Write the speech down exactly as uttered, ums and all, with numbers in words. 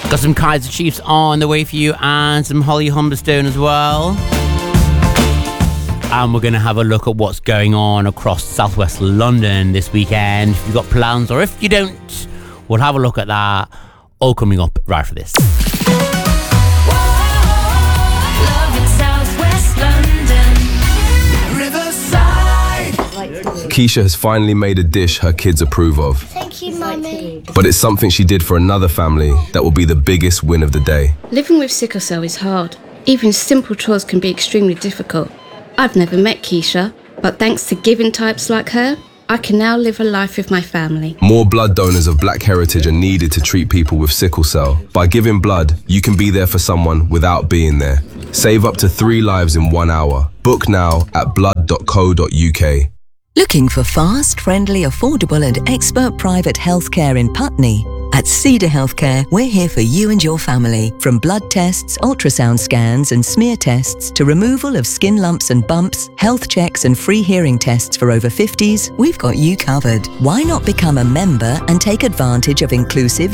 Got some Kaiser Chiefs on the way for you and some Holly Humberstone as well. And we're going to have a look at what's going on across southwest London this weekend. If you've got plans or if you don't, we'll have a look at that. All coming up right for this. Keisha has finally made a dish her kids approve of. Thank you, Mummy. But it's something she did for another family that will be the biggest win of the day. Living with sickle cell is hard. Even simple chores can be extremely difficult. I've never met Keisha, but thanks to giving types like her, I can now live a life with my family. More blood donors of black heritage are needed to treat people with sickle cell. By giving blood, you can be there for someone without being there. Save up to three lives in one hour. Book now at blood dot co dot U K. Looking for fast, friendly, affordable and expert private healthcare in Putney? At Cedar Healthcare, we're here for you and your family. From blood tests, ultrasound scans and smear tests to removal of skin lumps and bumps, health checks and free hearing tests for over fifties, we've got you covered. Why not become a member and take advantage of inclusive